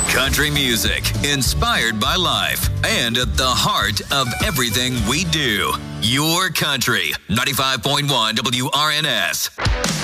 Country music, inspired by life, and at the heart of everything we do. Your country, 95.1 WRNS.